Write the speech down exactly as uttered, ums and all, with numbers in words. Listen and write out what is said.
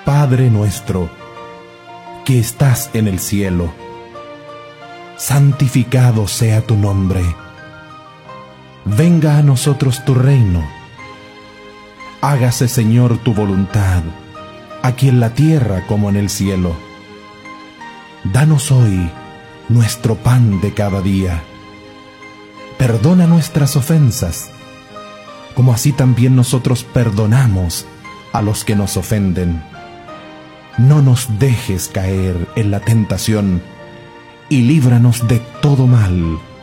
Padre nuestro, que estás en el cielo, santificado sea tu nombre. Venga a nosotros tu reino. Hágase, Señor, tu voluntad, aquí en la tierra como en el cielo. Danos hoy nuestro pan de cada día. Perdona nuestras ofensas, como así también nosotros perdonamos a los que nos ofenden. No nos dejes caer en la tentación y líbranos de todo mal.